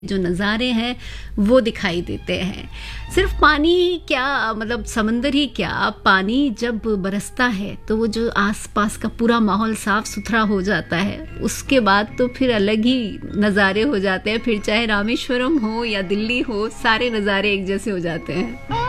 जो नज़ारे हैं वो दिखाई देते हैं। सिर्फ पानी ही क्या, मतलब समंदर ही क्या, पानी जब बरसता है तो वो जो आसपास का पूरा माहौल साफ सुथरा हो जाता है, उसके बाद तो फिर अलग ही नज़ारे हो जाते हैं। फिर चाहे रामेश्वरम हो या दिल्ली हो, सारे नज़ारे एक जैसे हो जाते हैं।